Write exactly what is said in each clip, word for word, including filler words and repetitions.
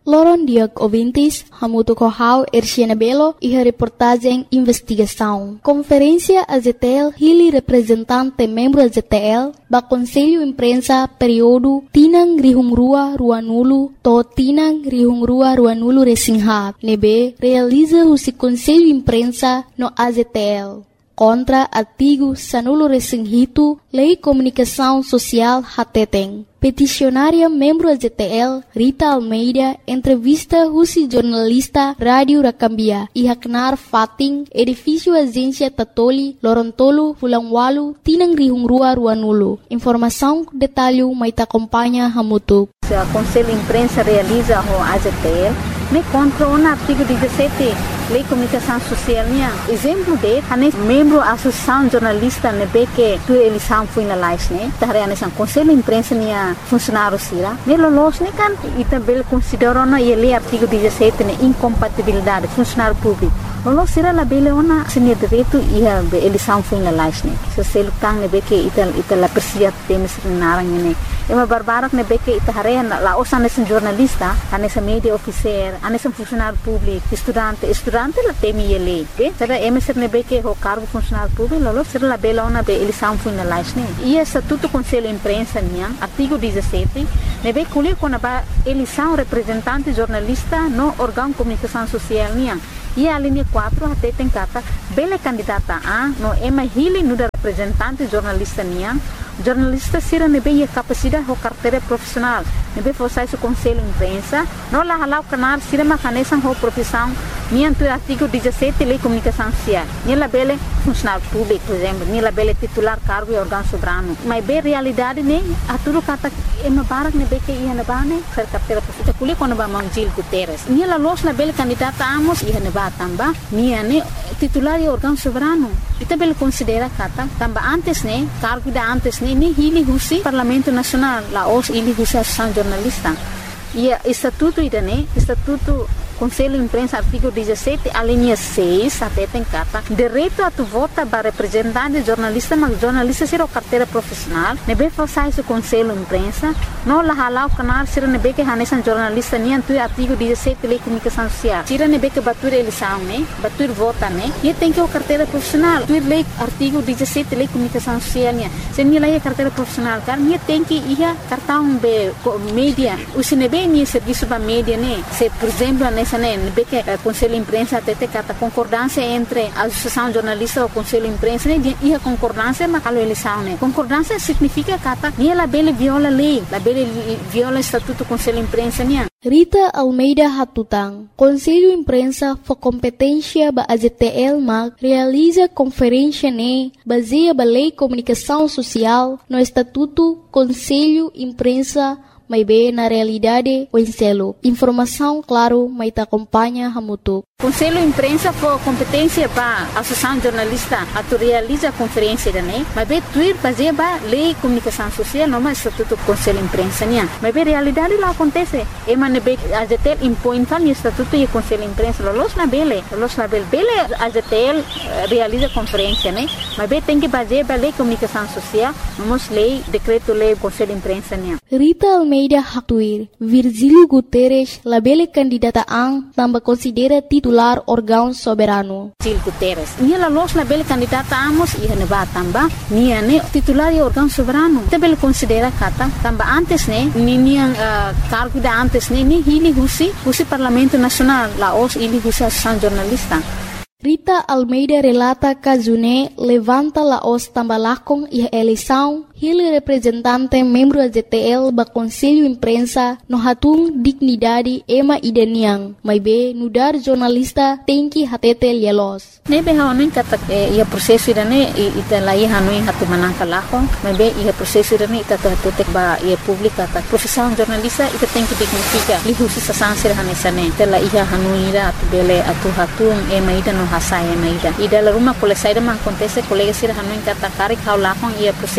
Loron Diak ouvintes, Hamuto Kohau, Erciana Belo e a reportagem Investigação. Conferência A Z T L, Hili representante membro A Z T L, ba Conselho Imprensa período Tinang Rihungrua Ruanulu, to Tinang Rihungrua Ruanulu Resinghat, nebe realiza o Conselho Imprensa no A Z T L. Contra artigo Sanulo Resinghito, Lei Comunicação Social Hateteng. Peticionária membro A Z T L, Rita Almeida, entrevista Rusi jornalista Rádio Rakambia, Ihaknar Fating, edifício Agência Tatoli, Lorontolo, Fulangwalu, Tinang Rihungrua Ruanulu. Informação, detalhe, maita acompanha Hamutuk. O Conselho Imprensa realiza o A Z T L, me contra o artigo dezessete, Lei Comunicação Social. Exemplo de, a membro da Associação Jornalista nebe que tu eleição foi na lais, né? Tahre a Conselho Imprensa nia funcionário sira. Ne lolos ne kan itabel considera na ele artigo dezessete ne incompatibilidade funcionário público. Lolos sira la bele ona senia direito e a eleição foi na lais, né? Se se lutang nebe que ital ital la persia temes narang ne. Ema barbarak nebe que itahare la osan esse jornalista, anessa media officer, anessa funcionário público, estudante, estudante la temi ele. Be, será emeser nebe que o cargo funcionário público, lolos sira la bele ona be eleição foi na lais, né? E estatuto Conselho Imprensa nia, artigo dezessete, nebe colher quando a eleição representante jornalista no órgão de comunicação social nia. E a linha quatro até tem cata bela candidata a no ema hili no da representante jornalista nia. Jornalista sira nebe a capacidade ou carteira profissional. Nebe fosse o Conselho Imprensa, não lá halau canal sira macanesan ou profissão nia do artigo dezessete Lei Comunicação Social. Nia la bela funcionário público, por exemplo, nia la bela titular cargo e órgão soberano. Mas bem realidade né, a tudo cata ema barak nebe que ia na bane ser carteira profissional. Kuli quando ba Manjil Guterres. Nia la los la bela candidata amos ia na ba tamba nia ne titular e órgão soberano. Ita bela considera kata tamba antes né, cargo da antes né, ni hili husi Parlamento Nacional, la os hili husi Associação Jornalista. E estatuto ida né, estatuto Conselho Imprensa, artigo dezessete, a linha seis, até tem cata, direito a tu vota para representante jornalista, mas jornalista será carteira profissional, nebe façai o Conselho Imprensa, não la halau canal, será nebe que hanesan jornalista, nem tu artigo dezessete, Lei Comunicação Social, será nebe que batur eleição, né, batur vota, né, e tem que o carteira profissional, tu lei artigo dezessete, Lei Comunicação Social, né, se nem lá carteira profissional, cara, nem tem que ir cartão be mídia, o se nebe nem serviço para mídia, né, se por exemplo, né, que o Conselho Imprensa até tem a concordância entre a Associação Jornalista e o Conselho Imprensa e a concordância mas a eleição né concordância significa que nem ela bele viola a lei ela bele viola o estatuto do Conselho Imprensa né. Rita Almeida Hatutang, Conselho Imprensa for competência ba A Z T L mag realiza conferência ne baseia ba Lei Comunicação Social no Estatuto Conselho Imprensa may be na realidade o enselo. Informação, claro, may ta acompanha Hamutuk. Conselho Imprensa for competência para a Associação Jornalista a tu realiza a conferência da né, mas bem tuir baseia ba Lei Comunicação Social no mais Estatuto Conselho Imprensa né, mas bem realidade lá acontece, e mas bem A Z T L impõe tal Estatuto e Conselho Imprensa, los na bele, los na bele, bele A Z T L realiza conferência né, mas bem tem que baseia ba Lei Comunicação Social, vamos lei, decreto lei Conselho Imprensa né. Rita Almeida Hatuir, Virgílio Guterres, la bele candidata ang tambah considera titular órgão soberano. Virgílio Guterres, nia la los la bele candidata amos e neba tamba, nia ne titular e órgão soberano. Te bele considera kata tamba antes ne, ni nia uh, cargo da antes ne, ni hili husi, husi Parlamento Nacional, la os hili husi Associação Jornalista. Rita Almeida relata que June levanta la os tambalakong e a eleição, ele representante membro da Z T L ba Conselho Imprensa no hatung dignidade ema idaniang, mas be nudar jornalista tem que hatete lielos. Nebe haonin kata ia prosesso idane ita lai hanuin hatu manangka lako, mas be ia prosesso idane ita hatete ba ia publika ta profissão jornalista ita tem que dignifica lihusi sasansir hanesane ita la ia hanuira atu bele atu hatung ema ida no hasai ema ida ida la rumah kolesai da man acontece colega sir hanuin kata karik hau lakong ia prosesso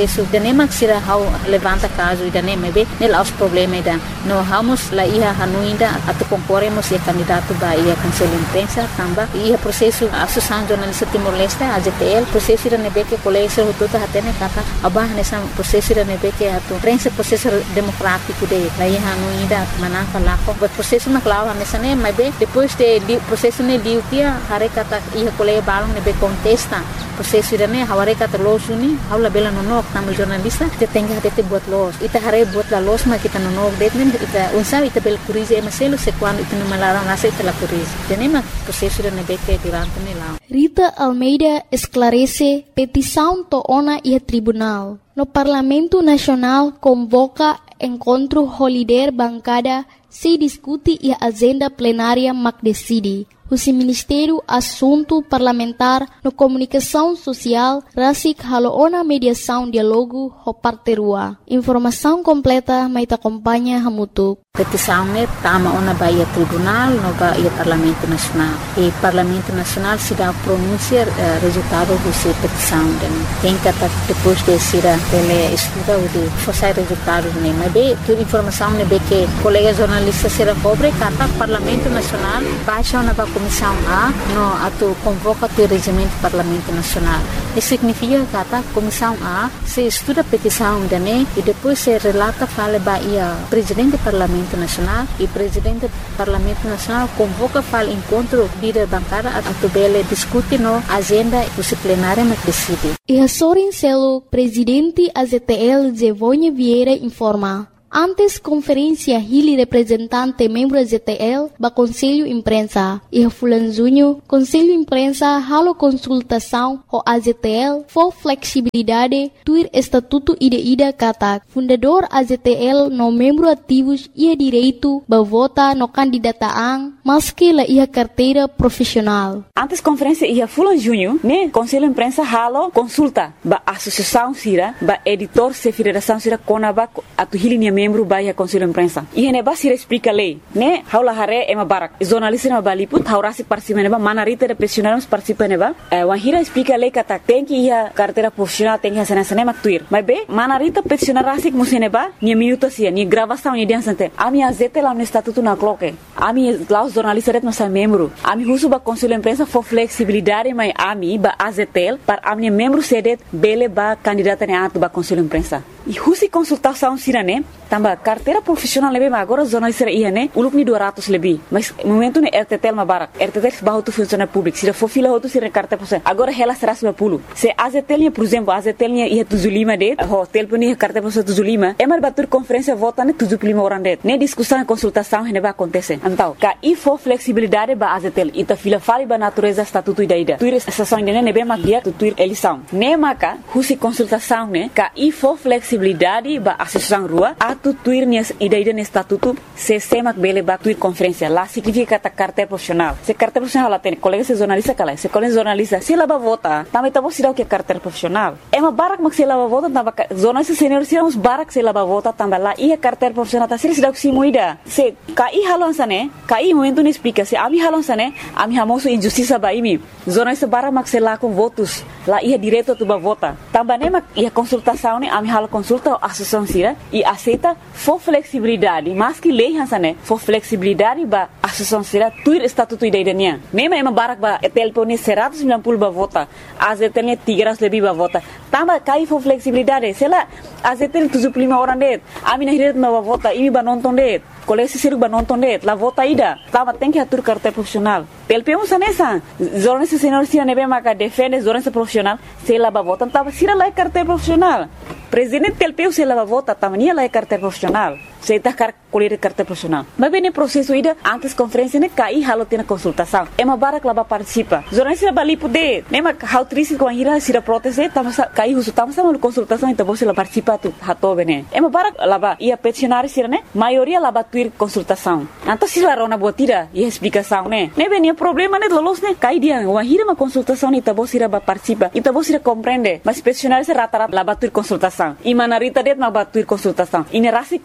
nema sira hau levanta caso ida nema be nel aos problema ida no hamos la ia hanuinda atu concorremos e candidato ba ia cancela imprensa tamba ia processo associação jornalista Timor-Leste A J T L processo ida nebe que colégio tudo hatene kata abah nessa processo ida nebe que atu prensa processo democrático de la ia hanuinda manaka lako o processo na clava nessa ne mas be depois de processo ne liu tia hare kata ia colégio balong nebe contesta processo ida ne haware kata losuni haula bela nonok tamu jornalista te tenga te buat los ita hare buat la los ma kita nonok det nem ita unsa ita bel curize maselo se quando ita no malara nasa ita la curize tenema processo ida nebe que tirante ne la Rita Almeida esclarece petição toona e tribunal. No Parlamento Nacional convoca encontro holiday bancada se discute e agenda plenária mac decide. O Ministério Assunto Parlamentar no Comunicação Social Rasik Haloona Mediação Dialogo Hoparterua. Informação completa mais acompanha Hamutuk. Petição ne tama ona baia tribunal no baia Parlamento Nacional. E Parlamento Nacional se dá pronúncia uh, resultado dessa petição. Tem que depois de ser ele estuda o de forçar resultados ne. Mas bem, toda informação ne be que colega jornalista será cobre kata Parlamento Nacional baixa ona ba Comissão A no ato convoca o regimento do Parlamento Nacional. Isso significa que a Comissão A se estuda a petição dane e depois se relata fala baia presidente do Parlamento Nacional e presidente do Parlamento Nacional convoca fala encontro líder bancada a tubele discute no agenda disciplinária na decide. E a Sorin Celo, presidente A Z T L Zevonha Vieira informa. Antes conferência Hili representante membro Z T L ba Conselho Imprensa e a Fulanzunho Conselho Imprensa halo consultação o A Z T L for flexibilidade tuir estatuto ida ida kata fundador A Z T L no membro ativos ia direito ba vota no candidataan maski la ia carteira profissional. Antes conferência ia Fulanzunho ne Conselho Imprensa halo consulta ba associação sira ba editor se federação sira konaba atu Hili membro baia Conselho Imprensa. E ne basira explica lei, né? Haula hare ema barak. Jornalista na baliput haurasi participa neba manarita de profissionais participa neba. Wan hira explica lei kata tem que ia carteira profissional tem que ser nessa nema tuir. Mas be manarita profissional rasik museneba ni minuto sia ni gravação ni dia sante. Ami azete lá no estatuto na cloque. Ami laus jornalista ret nossa membro. Ami husu ba Conselho Imprensa for flexibilidade mai ami ba A Z T L para ami membro sedet bele ba candidata ne atu ba Conselho Imprensa. E husi consultação sirane tamba carteira profissional lebe ma agora jornalista ia ne uluk ni dua ratus lebih mas momento ne R T T L ma barak R T T L bahu tu funcionário público sira for fila hotu sira carteira profissional agora ela será seratus lima puluh se A Z T L por exemplo A Z T L ia tujuh puluh lima det hotel pun ia carteira profissional tujuh puluh lima emar batur conferência vota ne tujuh puluh lima orang det ne discussão e consultação ne ba acontece então ka i for flexibilidade ba A Z T L ita fila fali ba natureza estatuto ida ida tuir estação ne ne be ma dia tuir eleição ne maka husi consultação ne ka i for flexibilidade ba associação rua atu tuir ni ida ida ne estatuto se semak bele ba tuir conferência lá significa ta carteira profissional se carteira profissional lá tem colega se jornalista kala se colega jornalista se lá ba vota também tá você que carteira profissional é uma barak mak se lá ba vota tamba jornalista senior se uns barak se lá ba vota tamba lá ia carteira profissional tá se se dá que se moida se kai halon sane kai momento ne explica se ami halon sane ami hamoso injustiça ba imi jornalista barak mak se lá com votos lá ia direito tu ba vota tamba ne mak ia consultação ne ami halo consulta associação sira e aceita for flexibilidade mas que lei hansane for flexibilidade ba associação sira tuir estatuto ida idania mesmo ema barak ba telpone seratus sembilan puluh ba vota A Z T L tiga ratus lebih ba vota tamba kai for flexibilidade sela A Z T L tujuh puluh lima orang det ami na hiret ba vota imi ba nonton det kolesi siru ba nonton det la vota ida tamba tem que atur carteira profissional telpemos anessa jornalista senior sira nebe maka defende jornalista profissional sela ba vota tamba sira la carteira profissional presidente telpeu se lava vota tamania la carteira profissional se tá car colher carteira profissional mas bem no processo ida antes conferência ne cai halo tem consultação é uma barak lava participa jornalista bali poder nema how triste com a ira sira proteste tamo cai uso tamo sama consultação então você la participa tu hato bene é uma barak lava ia peticionário sira ne maioria lava tuir consultação então se la rona botira e explicação ne ne bem problema ne lolos ne cai dia uma ira uma consultação então você la participa então você compreende mas peticionário se rata rata lava tuir consultação e manarita det ma batuir consultação e nerasi contra lei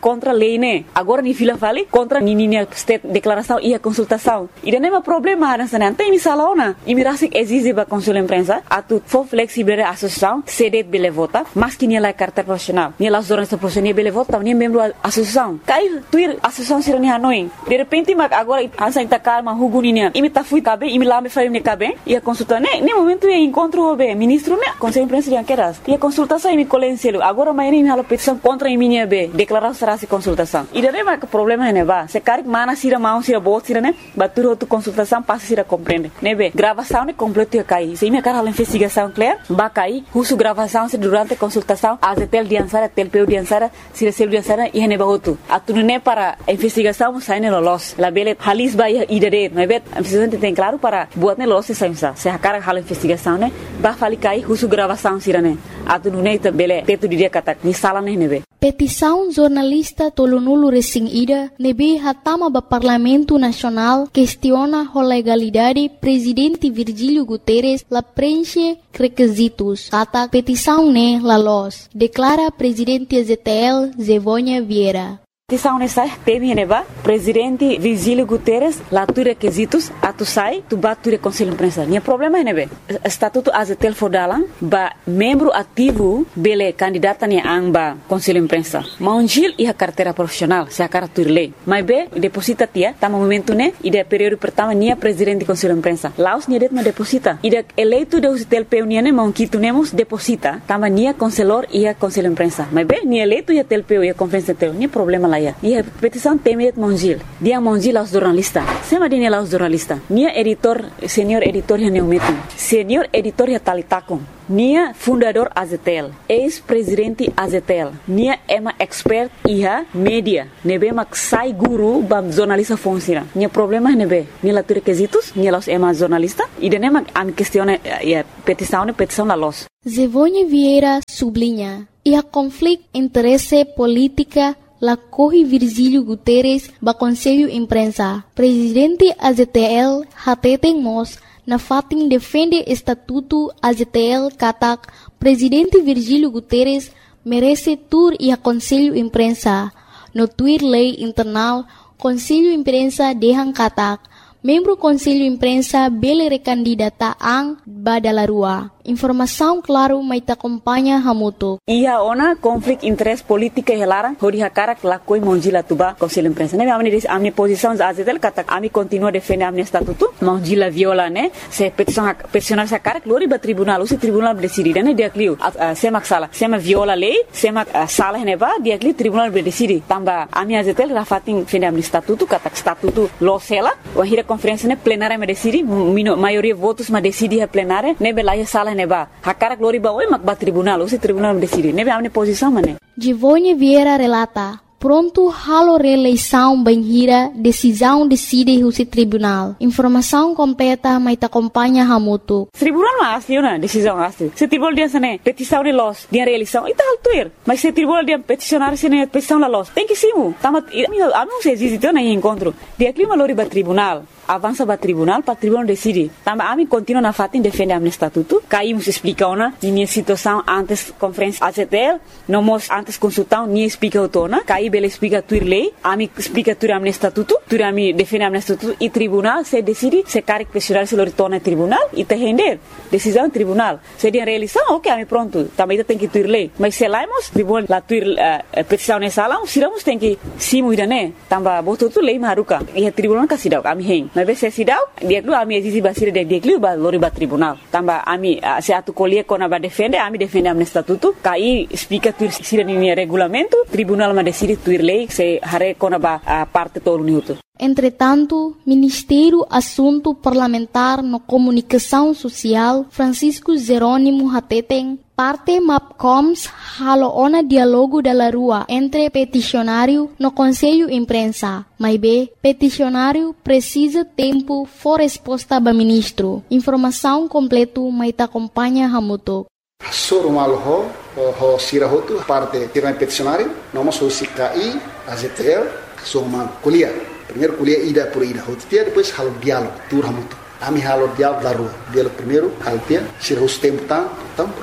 lei, né? Agora ni fila fale contra ni ni state declaração e a consultação. E não é problema nessa não tem misalona. E me raça exige ba conselho imprensa a tu for flexível a associação cede bele vota, mas que ni la carta profissional. Ni las zonas profissionais bele vota, ni membro associação. Cai tuir associação sira ni Hanoi. De repente mas agora ansa inta calma huguninia. E me ta fui cabe, e me lá me faz me cabe e a consulta né, nem momento é encontro be ministro né, conselho imprensa de anqueras. E a consultação e me colencelo. Agora mas nem hala petição contra a minha be, declaração será se consultação. E daí mas problema é neva. Se cari mana sira mão sira bot sira né, batur outro consultação passa sira compreende. Né be, gravação né completo ia cair. Se me cara hala investigação clear, ba cair, uso gravação se durante consultação, a tel diansara, tel peu diansara, sira sel diansara e neba outro. Atunu né para a investigação sai no los. La bele halis ba ia idade, né be, a presidente tem claro para buat né los se saimsa. Se a cara hala investigação né, ba fali cair, uso gravação sira né. Atunu né bele teto dia kata ni sala né nebe. Petição jornalista Tolonulu Resing Ida nebe hatama ba Parlamento Nacional questiona a legalidade presidente Virgílio Guterres la preenche requisitos. Kata petição ne la los. Declara presidente A Z T L Zevônia Vieira. Petição nessa teme neba presidente Virgílio Guterres lá tu requisitos a tu sai tu bat tu conselho imprensa. Nia problema é nebe estatuto A Z T L fodalang ba membro ativo bele candidata ni amba conselho imprensa. Maunjil e a carteira profissional se a cara tu lei. Mas be deposita tia tama momento ne ida período pertama nia presidente conselho imprensa. Laos nia det ma deposita. Ida eleito de O Z T L P nia ne maunquito nemos deposita tama nia conselor e a conselho imprensa. Mas be nia eleito e a T L P e a conferência teu nia problema lá. E a petição teme Mongil. Dia Mongil aos jornalistas. Sema dia aos jornalistas. Nia editor, senhor editor ya neumetum. Senhor editor ya talitakon. Nia fundador A Z T L. Ex-presidente A Z T L. Nia ema expert iha media. Nebe mak sai guru bam jornalista fonsira. Nia problema nebe. Nia la tu requisitos. Nia los ema jornalista. E de nema am questione a petição ne petição la los. Zevônia Vieira sublinha. E a conflito interesse política la corre Virgílio Guterres ba Conselho Imprensa. Presidente A Z T L hateten mos na fatin defende estatuto A Z T L katak Presidente Virgílio Guterres merece tur e a Conselho Imprensa. No tweet lei internal Conselho Imprensa dehan katak membro Conselho Imprensa bele recandidata ang badalarua. Informação claro mai ta acompanha hamuto. Ia ona conflito interesse política e lara hori hakara lakoi monjila tuba Conselho Imprensa. Ne amni a minha posição A Z T L kata ami continua defender a minha estatuto. Monjila viola né. Se petição peticionar sa cara glori ba tribunal, o tribunal decidir né dia clio. Se mak sala, se ma viola lei, se mak sala ne ba dia clio tribunal decidir. Tamba a minha A Z T L rafatin defender a minha estatuto kata estatuto lo sela. O hira conferência né plenária me decidi, maioria votos ma decidi a plenária, ne belaya sala ne ba. Hakara glori ba oi mak ba tribunal, o tribunal decidi. Ne be amne posição mané. Zevônia Vieira relata. Pronto halo reeleição banhira, decisão decide o tribunal. Informação completa mai ta acompanha hamuto. Tribunal ma asli na decisão asli. Se tribunal dia sane petição de los, dia reeleição e tal tuir. Mas se tribunal dia peticionar sene petição la los, tem que simu. Tama a não se existe na encontro. Dia clima lori ba tribunal. Avança para tribunal, para tribunal decide. Tamba a mim continua na fatin defende a minha estatuto. Caímos explica ona, minha situação antes conferência A Z T L, não mos antes consultão, nem explica o tona. Caí bele explica tuir lei, a mim explica tuir a minha estatuto, tuir a mim defende a minha estatuto e tribunal se decide se caric pressionar se lori tona tribunal e te render. Decisão tribunal. Se dia reeleição, ok, a mim pronto. Também tem que tuir lei. Mas se laimos, tribunal la tuir uh, petição nessa sala, siramos tem que simu ida né. Tamba botou tu lei maruca. E a tribunal kasidau kami heng. Mas se sidau dia lu ami exisi basira de dia lu ba lori ba tribunal tamba ami se atu colher kona ba defende ami defende am estatuto kai explica tu sira ni regulamento tribunal ma decide tu lei se hare kona ba parte todo minuto. Entretanto, Ministério Assunto Parlamentar no Comunicação Social Francisco Jerônimo Hateten parte MAPCOMS haloona diálogo da rua entre peticionário no Conselho Imprensa. Mas B, peticionário precisa tempo for resposta ba ministro. Informação completo mai ta acompanha hamuto. Sorumal ho ho sirahotu parte tirang peticionário, nós somos C K I, A Z T L, somos kuliah. Primeiro kuliah ida por ida, hotia depois halo diálogo, tur hamuto. Ami halo diálogo da rua. Diálogo primeiro, halo dia, sirahus tempo tam, tam pronto.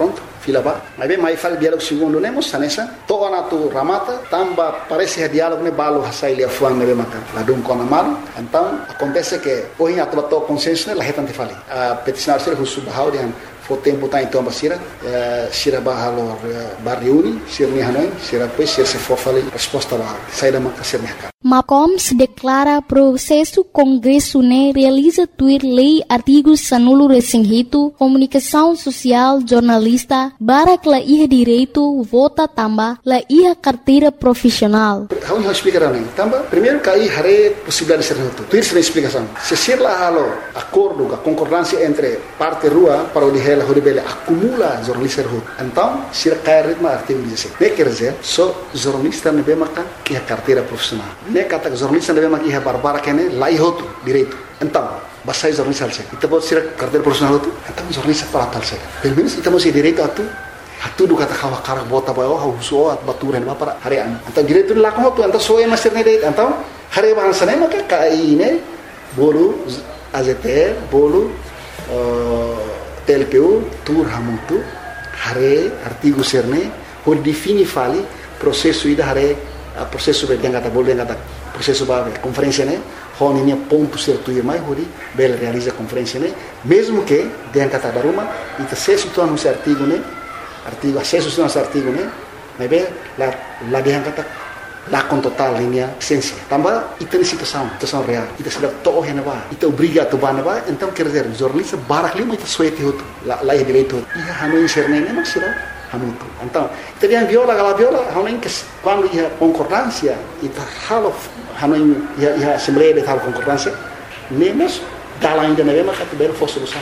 fila ba. Mas bem, mais fala diálogo segundo nemos sanesa. Toa na tu ramata, tamba parece que diálogo ne balo hasai lia fuang nebe makan. Ladung kona malu. Então acontece que hoje atual to consenso ne la hetante fali. A peticionar ser husu bahau dihan fo tempo tá então basira, sira bahalo barriuni, sira ni hanoi, sira pois sira se fofali resposta ba. Sai da maka sira mercado. Macoms declara processo Congresso né realiza tuir lei artigos sanulo resinghito, comunicação social, jornalista, barak la iha direito, vota tamba, la iha carteira profissional. How you explicar não? Tamba, primeiro cai hare possibilidade de ser reto. Tuir sem explicação. Se ser lá halo acordo, a concordância entre parte rua para o dihela horibele acumula jornalista reto. Então, se cai ritmo artigo dezessete. Ne quer dizer, só jornalista ne bemaka que a carteira profissional. Ne kata jornalista ne bemaka que barbara kene lai hotu direito. Então, basai jornalista alse. Ita pode ser carteira profissional hotu. Então jornalista para tal se. Pelo menos ita mesti direito atu. Atu do kata kawa karak bota bayo ha uso at baturan ba para harian. Então direito la ko hotu. Então so e master ne direito. Então hari bahasa ne maka kai ne bolu A Z T L bolu T L P U tur hamutu hare artigo serne ho defini fali processo ida hare processo be dengata bol dengata processo ba conferência ne ho ni ponto certo ir mai hori bel realiza conferência ne mesmo que dengata daruma ita sesu to anu artigo ne artigo acesso anu artigo ne mas bem la la dengata lá com total linha essência. Também ita situação, situação real. Ita sudah toh yang ba, ita obriga tu ba ba. Então quer dizer, jornalista barak lima ita suete hotu, lá lá é direito. Ia hanu inserne ne mas sira hanu tu. Então, ita dia viola gala viola, hanu que quando ia concordância, ita halo hanu ia ia assembleia de tal concordância, nemos dala ainda na mesma categoria for solução.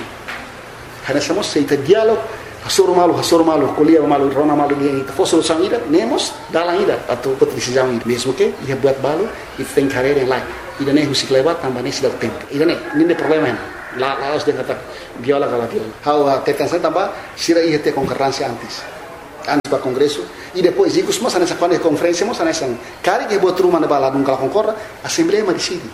Hana somos ita diálogo Hasur malu, hasur malu, kuliah malu, rona malu dia itu. For solução ida, nemos dalam ida atau decisão ida. Mesmo que ia buat balu, itu tem carreira yang lain. Ida ne husik lewat tambah ne sudah tempo. Ida ne, ini problema yang la la harus dia kata viola kala viola. How tekan saya tambah sira ia te concordância antes. Antes para congresso e depois ikut semua sana quando conferência semua sana sang. Kari que buat rumah na bala nunca concorda, assembleia ma decide.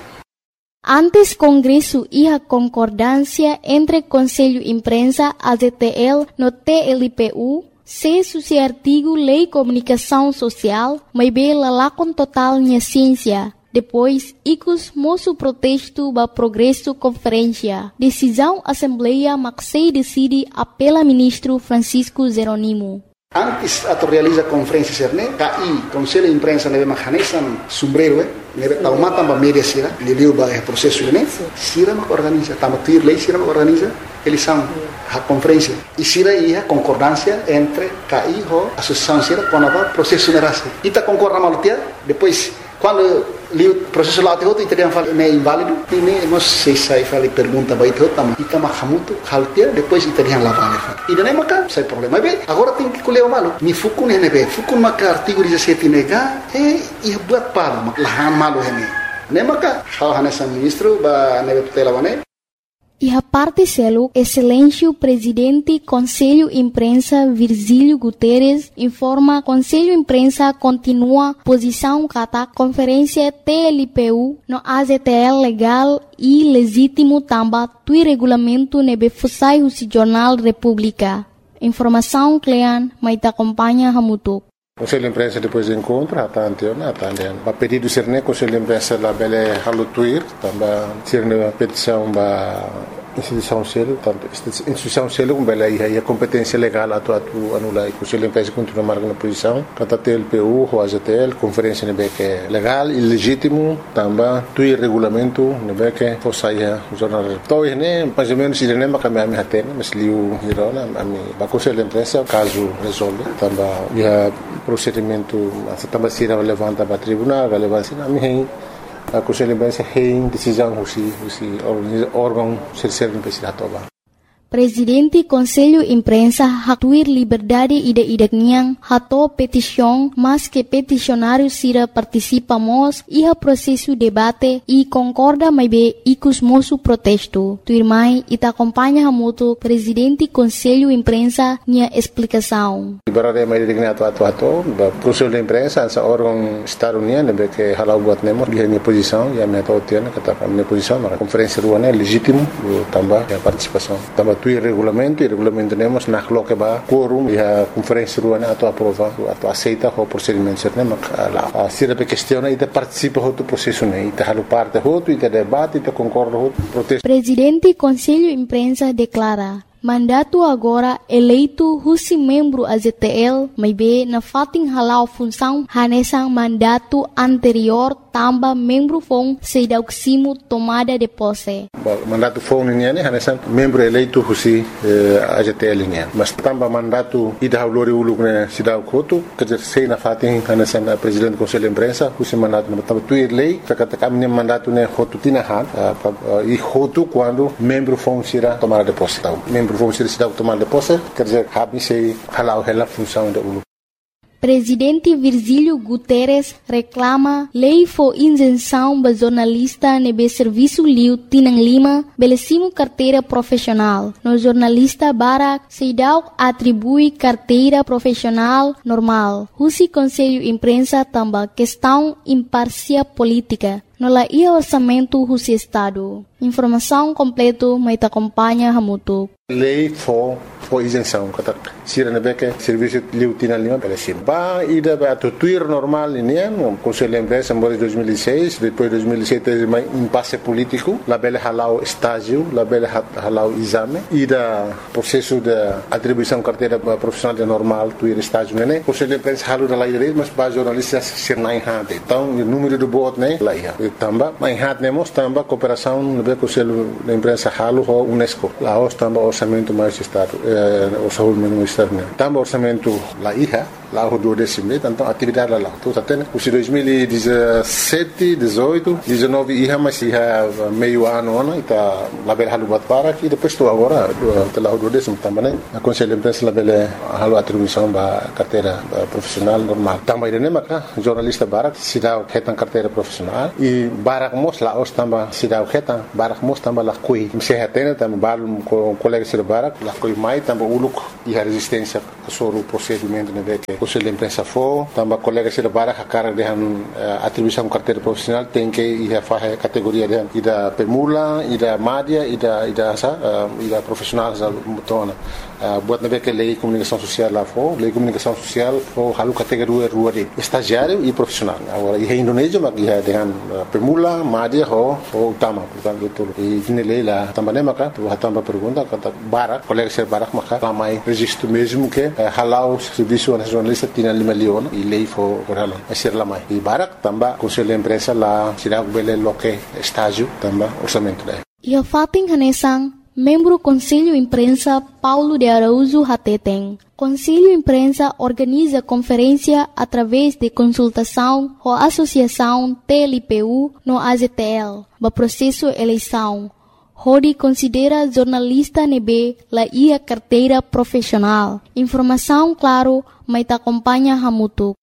Antes Congresso iha concordância entre Conselho Imprensa, A Z T L, no T L P U, se suci artigo Lei Comunicação Social, mas bela lá com total minha ciência. Depois, icus moço protesto ba progresso conferência. Decisão Assembleia Maxei decide apela ministro Francisco Jeronimo. Antes atau realiza conferência serne, K I Conselho de Imprensa nebe mahanesan sombrero eh, nebe taumata ba media sira, liliu ba processo ne, sira ma organiza, tama tuir lei sira ma organiza, eles são a conferência. E sira ia concordância entre K I ho associação sira com a processo nerase. Ita concorda malutia, depois quando o processo lá teu itu dia fala é inválido, ini nós sei sai fala pergunta baik teu tam, ita mahamutu haltia depois ita dia lá vale. E daí maka sai problema bem. Agora tem que colher o malu. Ni fukun ne be, fukun maka artigo dezessete nega, eh ia buat para mak lahan malu hene. Ne maka hal hanesan ministro ba nebe tutela wane. E a parte selo, excelência presidente Conselho Imprensa Virgílio Guterres informa Conselho Imprensa continua posição kata conferência T L P U no A Z T L legal e legítimo tamba tui regulamento nebe fusai husi Jornal República. Informação Clean, maita acompanha hamutuk. Conselho de Imprensa depois de encontro, até anteontem, até anteontem. Para pedido ser né, Conselho de Imprensa lá bele halutuir, também ser né petição ba instituição selo, tanto instituição selo como bele aí a competência legal atu atu anula e Conselho de Imprensa continua marcando posição, kata T L P U, o A Z T L, conferência né que é legal e legítimo, também tuir regulamento né que fosse aí o jornal. Então né, mais ou menos ele nem me cambiar me atende, mas liu hirona a mim, ba Conselho de Imprensa caso resolve, também já procedimento também se levanta para tribunal, relevância na minha a Conselho de Imprensa tem decisão husi husi órgão serserve imprensa toba. Presidente Conselho Imprensa hatuir liberdade ida idakniang hato petição, mas que peticionário sira participamos iha processo debate e concorda mais be ikus moço protesto. Tuirmai ita acompanha hamuto Presidente Conselho Imprensa nia explicação. Liberade mais digna atu atu atu, Conselho de Imprensa essa órgão estado-uniano be que halau buat nemo dia minha posição, ia minha tau tiana kata minha posição, mas conferência ruana legítimo também a participação também tuir regulamento, e regulamento temos na coloca ba quórum e a conferência ruana ato aprova, ato aceita o procedimento certo, mas lá se a questão e participa do processo né, e halo parte outro e debate e concorda outro protesto. Presidente Conselho Imprensa declara mandato agora eleito husi membro A Z T L, may be na fating halau função hanesang mandato anterior tamba membro fong sedauksimo tomada de posse. Mandato fong niya ni hanesang membro eleito husi A Z T L niya. Mas tamba mandato ida haulori uluk na sidaw koto, kajer sei na fating hanesang presidente Conselho Imprensa husi mandato na tamba tuir lei, kakata kami ni mandato na hotu tinahan, e hotu quando membro fong sira tomada de posse. Membro vamos ser cidade tomar de posse, quer dizer, cabe se halau ela função da U L U. Presidente Virgílio Guterres reclama lei for isenção ba jornalista nebe serviço liu tinang lima belesimo carteira profissional. No jornalista Barak Seidau atribui carteira profissional normal. Husi Conselho Imprensa tamba questão imparcial política. No la ia orçamento husi Estado. Informação completo mai te acompanha hamutu. Lei for for isenção, kata sira nebeke serviço liu tina lima belesim. Ba ida ba tuir normal ini no Conselho Imprensa em dois mil e seis, depois dois mil e sete teve mais impasse político, la bele halau estágio, la bele halau exame, ida processo de atribuição carteira profissional de normal tuir estágio né. Conselho Imprensa halu da lei, mas ba jornalistas ser nai hade. Então o número de votos né lá ia. Tamba mai hat nemos tamba cooperação no Conselho de Imprensa halu ho UNESCO. Lá os tamba orçamento mais estado, o orçamento externo. Tamba orçamento lá ia, lá o do décimo, então atividade lá. Tudo até os dois mil e dezessete, dezoito, dezenove ia mas ia meio ano ano e tá lá bel halu bat para e depois tu agora lá o do décimo tamba né. A Conselho de Imprensa lá bel halu atribuição ba carteira profissional normal. Tamba ide né maka jornalista barak sidau ketan carteira profissional e barak mos lá os tamba sidau ketan barak mos tamba lá kui sehatena tamba balum com colega sir barak lá kui mai tamba uluk e a resistência sobre o procedimento né que Conselho de Imprensa for tamba colega sir barak a cara de atribuição carteira profissional tem que ir a fazer categoria de ida permula ida madia ida ida sa ida profissional za mutona buat nabe que lei comunicação social lá for lei comunicação social for halu categoria rua de estagiário e profissional agora e Indonésia mas ia dengan permula madia ho ho utama portanto itu e ini lei lá também maka tu tamba pergunta kata barak colega ser barak maka ramai registro mesmo que halau serviço nacionalista tinha lima leon e lei for halau ser lamai e barak tamba Conselho de Imprensa lá sirag bele loke estágio tamba orçamento daí ia fating hanesang membro Conselho Imprensa Paulo de Araújo Hateteng. Conselho Imprensa organiza conferência através de consultação com a Associação T L P U no A Z T L, no processo eleição. Rodi considera jornalista nebe la ia carteira profissional. Informação claro, mas te acompanha hamutu.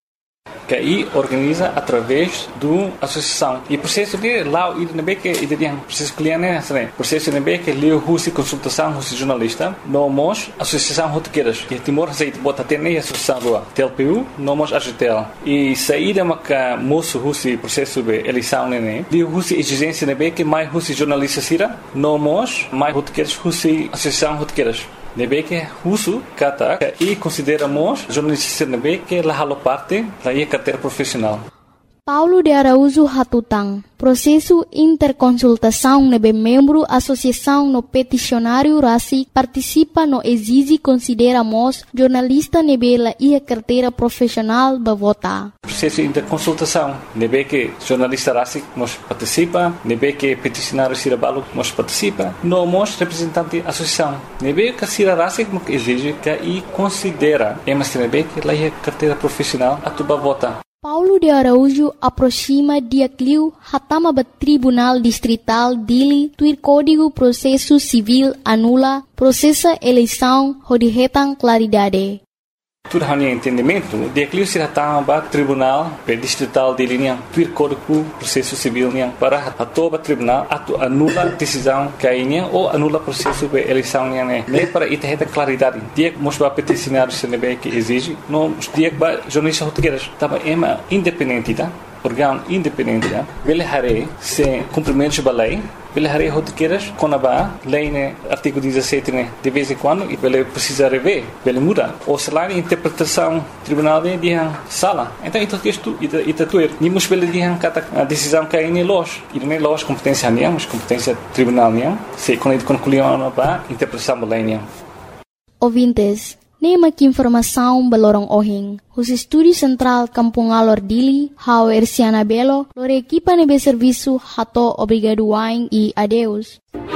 Que aí organiza através do associação e processo de lá o I D que ele processo cliente né processo de que leu husi consultação husi jornalista nomos associação rotequeiras que Timor aceita bota ter nem associação rua T L P U nomos A G T L e saída maca moço husi processo de eleição né leu husi exigência né que mais husi jornalista sira nomos mais rotequeiras husi associação rotequeiras nebe que uso kata e consideramos jornalista nebe que la halo parte la ia carteira profissional. Paulo de Araújo Hatutang, processo interconsultação nebe membro associação no peticionário Rasi participa no exige consideramos jornalista nebe la ia carteira profissional ba vota. Processo interconsultação nebe que jornalista Rasi nos participa, nebe que peticionário Sirabalo nos participa, nomos representante associação nebe que Sira Rasi exige que e considera emas nebe que la ia carteira profissional atuba vota. Paulo de Araújo aproxima dia Clio hatama ba Tribunal Distrital Dili tuir Código Processo Civil anula processa eleição hodihetang claridade. Tudo hanya entendimento, dia Clio se hatama ba Tribunal Distrital Dili niang tuir Código Processo Civil niang para atoba tribunal atu anula decisão kainya ou anula processo de eleição niang né nem para itaheta claridade. Dia mos ba peticionário se nebe que exige no dia ba jornalista rotequeiras tava ema independente tá órgão independente, ele haré sem cumprimento da lei, ele haré rotiqueiras com a lei, né, artigo dezessete, né, de vez em quando, e ele precisa rever, ele muda. Ou se lá a interpretação tribunal de dia sala. Então, isso é isto, isso é tudo. Nimos ele dia a decisão que é em loja. E não é loja competência minha, mas competência tribunal minha. Se quando concluiu a interpretação da lei minha. Ouvintes, nema que informação balorong ohing. Os estúdios central Kampung Alor Dili, Hau Erciana Belo, lore equipa nebe serviço hato obrigado wain e adeus.